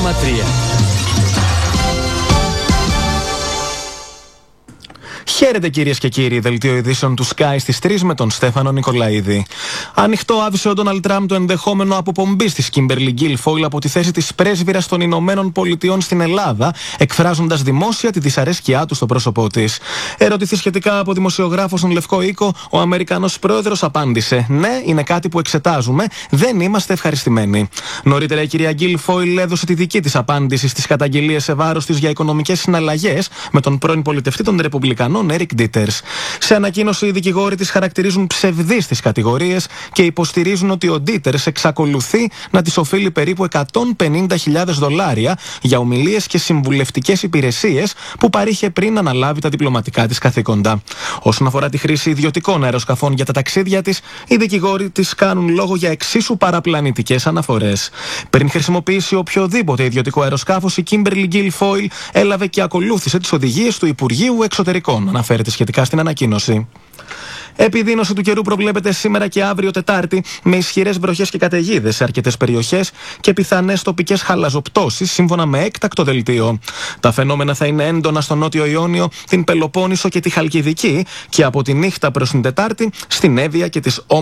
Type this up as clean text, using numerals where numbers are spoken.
Χαίρετε κυρίες και κύριοι, δελτίο ειδήσεων του Sky στις 3 με τον Στέφανο Νικολαίδη. Ανοιχτό άφησε ο Ντόναλντ Τραμπ το ενδεχόμενο αποπομπής της Κίμπερλι Γκίλφοιλ από τη θέση της πρέσβυρας των Ηνωμένων Πολιτειών στην Ελλάδα, εκφράζοντας δημόσια τη δυσαρέσκειά του στο πρόσωπό της. Ερωτηθεί σχετικά από δημοσιογράφο στον Λευκό Οίκο, ο Αμερικανός πρόεδρος απάντησε: «Ναι, είναι κάτι που εξετάζουμε, δεν είμαστε ευχαριστημένοι». Νωρίτερα η κυρία Γκίλφοιλ έδωσε τη δική της απάντηση στις καταγγελίες σε βάρος της για οικονομικές συναλλαγές με τον πρώην πολιτευτή των Ρεπουμπλικανών Έρικ Ντίτερς. Σε ανακοίνωση, οι δικηγόροι της χαρακτηρίζουν ψευδείς τις κατηγορίες και υποστηρίζουν ότι ο Ντίτερς εξακολουθεί να της οφείλει περίπου $150.000 για ομιλίες και συμβουλευτικές υπηρεσίες που παρήχε πριν αναλάβει τα διπλωματικά της καθήκοντα. Όσον αφορά τη χρήση ιδιωτικών αεροσκαφών για τα ταξίδια της, οι δικηγόροι της κάνουν λόγο για εξίσου παραπλανητικές αναφορές. Πριν χρησιμοποιήσει οποιοδήποτε ιδιωτικό αεροσκάφος, η Κίμπερλι Γκίλφοιλ έλαβε και ακολούθησε τις οδηγίες του Υπουργείου Εξωτερικών, αναφέρεται σχετικά στην ανακοίνωση. Επιδείνωση του καιρού προβλέπεται σήμερα και αύριο Τετάρτη, με ισχυρές βροχές και καταιγίδες σε αρκετές περιοχές και πιθανές τοπικές χαλαζοπτώσεις, σύμφωνα με έκτακτο δελτίο. Τα φαινόμενα θα είναι έντονα στο Νότιο Ιόνιο, την Πελοπόννησο και τη Χαλκιδική, και από τη νύχτα προς την Τετάρτη στην Εύβοια και τις